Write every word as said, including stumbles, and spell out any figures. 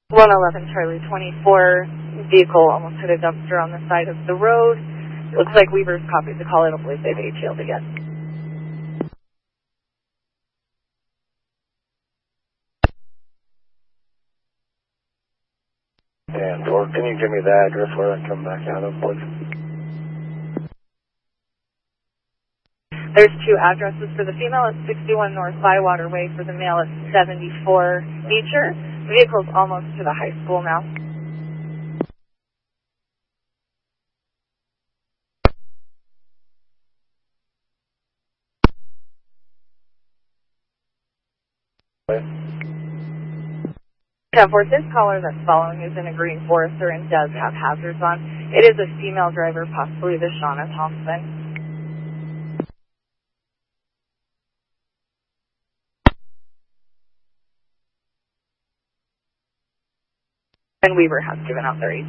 one eleven Charlie twenty-four, vehicle almost hit a dumpster on the side of the road. Looks like Weaver's copied the call. I don't believe they've A T L'd again. And or can you give me the address where I come back out of, please? There's two addresses. For the female, it's sixty-one North Bywater Way. For the male, it's seventy-four Beecher. The vehicle's almost to the high school now. ten four, this caller that's following is in a green Forester and does have hazards on. It is a female driver, possibly the Shauna Thompson. And Weaver has given out their A T